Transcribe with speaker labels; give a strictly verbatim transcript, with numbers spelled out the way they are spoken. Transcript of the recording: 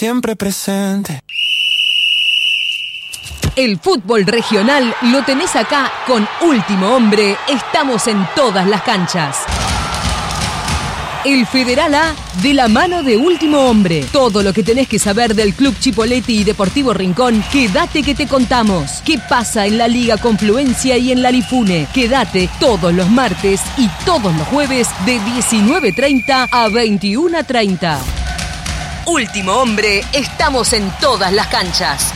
Speaker 1: siempre presente.
Speaker 2: El fútbol regional lo tenés acá con Último Hombre. Estamos en todas las canchas. El Federal A de la mano de Último Hombre. Todo lo que tenés que saber del Club Chipoleti y Deportivo Rincón, quédate que te contamos. ¿Qué pasa en la Liga Confluencia y en la Lifune? Quédate todos los martes y todos los jueves de diecinueve treinta a veintiuno treinta. Último Hombre, estamos en todas las canchas.